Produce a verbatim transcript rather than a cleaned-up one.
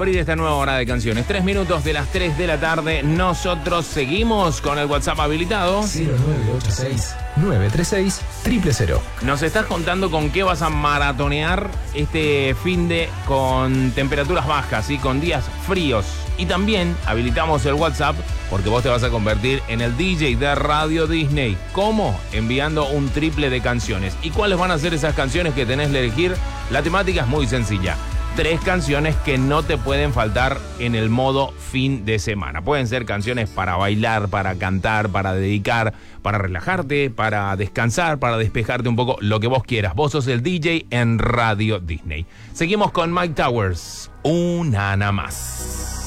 abrir esta nueva hora de canciones. Tres minutos de las tres de la tarde. Nosotros seguimos con el WhatsApp habilitado. cero nueve ocho seis, nueve tres seis, cero cero cero. Nos estás contando con qué vas a maratonear este fin de con temperaturas bajas y con días fríos. Y también habilitamos el WhatsApp porque vos te vas a convertir en el D J de Radio Disney. ¿Cómo? Enviando un triple de canciones. ¿Y cuáles van a ser esas canciones que tenés que elegir? La temática es muy sencilla. Tres canciones que no te pueden faltar en el modo fin de semana. Pueden ser canciones para bailar, para cantar, para dedicar, para relajarte, para descansar, para despejarte un poco, lo que vos quieras. Vos sos el D J en Radio Disney. Seguimos con Mike Towers. Una nada más.